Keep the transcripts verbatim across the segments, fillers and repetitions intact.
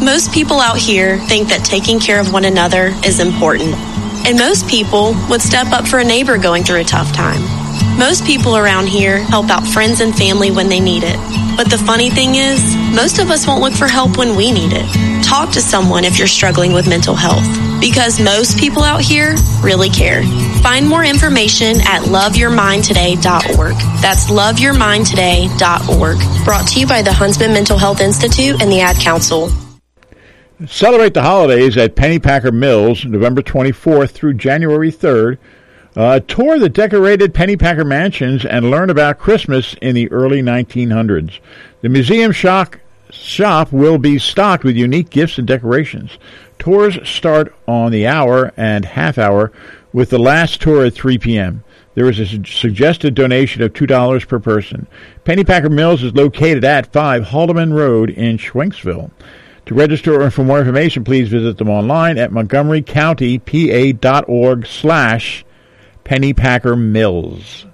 Most people out here think that taking care of one another is important. And most people would step up for a neighbor going through a tough time. Most people around here help out friends and family when they need it. But the funny thing is, most of us won't look for help when we need it. Talk to someone if you're struggling with mental health, because most people out here really care. Find more information at love your mind today dot org. That's love your mind today dot org. Brought to you by the Huntsman Mental Health Institute and the Ad Council. Celebrate the holidays at Pennypacker Mills, November twenty-fourth through January third. Uh, tour the decorated Pennypacker mansions and learn about Christmas in the early nineteen hundreds. The museum shop, shop will be stocked with unique gifts and decorations. Tours start on the hour and half hour, with the last tour at three p.m. There is a su- suggested donation of two dollars per person. Pennypacker Mills is located at five Haldeman Road in Schwenksville. To register or for more information, please visit them online at Montgomery County P A dot org slash Pennypacker Mills.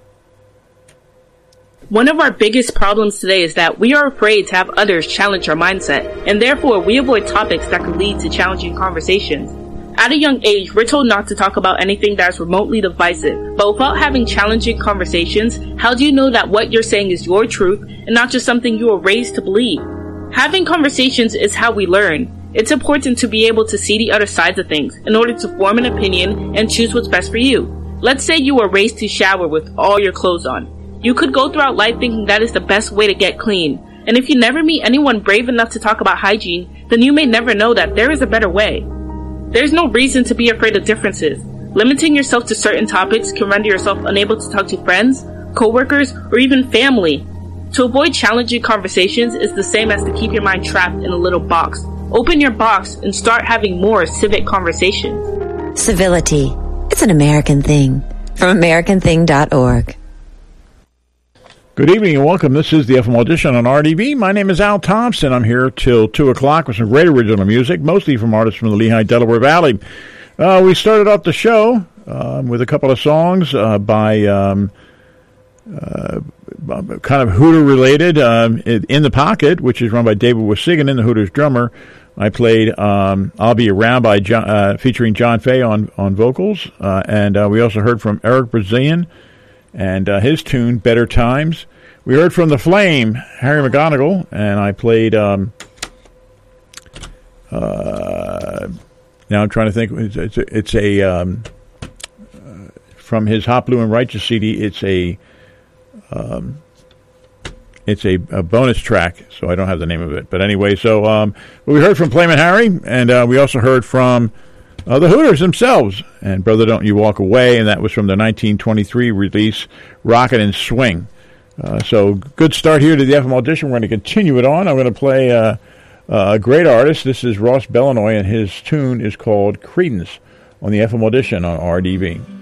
One of our biggest problems today is that we are afraid to have others challenge our mindset, and therefore we avoid topics that could lead to challenging conversations. At a young age, we're told not to talk about anything that is remotely divisive, but without having challenging conversations, how do you know that what you're saying is your truth and not just something you were raised to believe? Having conversations is how we learn. It's important to be able to see the other sides of things in order to form an opinion and choose what's best for you. Let's say you were raised to shower with all your clothes on. You could go throughout life thinking that is the best way to get clean. And if you never meet anyone brave enough to talk about hygiene, then you may never know that there is a better way. There's no reason to be afraid of differences. Limiting yourself to certain topics can render yourself unable to talk to friends, coworkers, or even family. To avoid challenging conversations is the same as to keep your mind trapped in a little box. Open your box and start having more civic conversations. Civility. It's an American thing. From American Thing dot org. Good evening and welcome. This is the F M Audition on R D V. My name is Al Thompson. I'm here till two o'clock with some great original music, mostly from artists from the Lehigh, Delaware Valley. Uh, we started off the show uh, with a couple of songs uh, by um, uh, kind of Hooter-related. Um, In the Pocket, which is run by David Wasigan, the Hooters drummer. I played um, I'll Be Around by John, uh, featuring John Fay on, on vocals. Uh, and uh, we also heard from Eric Brazilian and uh, his tune, Better Times. We heard from The Flame, Harry McGonigal, and I played, um, uh, now I'm trying to think, it's, it's a, it's a um, uh, from his Hot Blue and Righteous C D, it's a, um, it's a, a bonus track, so I don't have the name of it. But anyway, so um, we heard from Flamin' Harry, and uh, we also heard from Uh, the Hooters themselves, and Brother Don't You Walk Away, and that was from the nineteen twenty-three release, Rockin' and Swing. Uh, so, good start here to the F M Audition. We're going to continue it on. I'm going to play uh, uh, a great artist. This is Ross Bellanoy, and his tune is called Credence on the F M Audition on R D V.